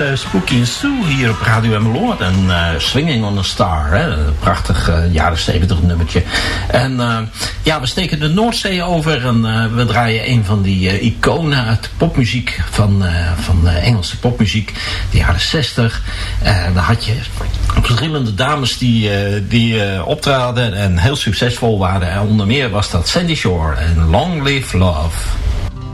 Spooky Sue hier op Radio Emmeloord. En Swinging on a Star. Hè? Een prachtig jaren 70 nummertje. En we steken de Noordzee over. En we draaien een van die iconen uit de popmuziek. Van Engelse popmuziek. De jaren 60. Daar had je verschillende dames die optraden. En heel succesvol waren. En onder meer was dat Sandy Shore. En Long Live Love.